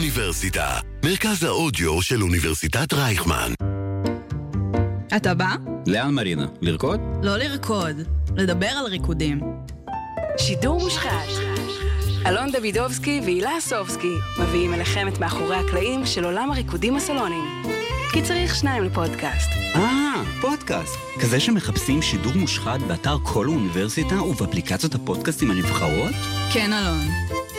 האוניברסיטה, מרכז האודיו של אוניברסיטת רייכמן. אתה בא? לאן מרינה? לרקוד? לא לרקוד, לדבר על ריקודים. שידור מושחת. אלון דוידובסקי והילה סובסקי מביאים אליכם את מאחורי הקלעים של עולם הריקודים הסלוניים. כי צריך שניים לפודקאסט. פודקאסט. כזה שמחפשים שידור מושחת באתר כל האוניברסיטה ובאפליקציות הפודקאסטים הנבחרות? כן, אלון.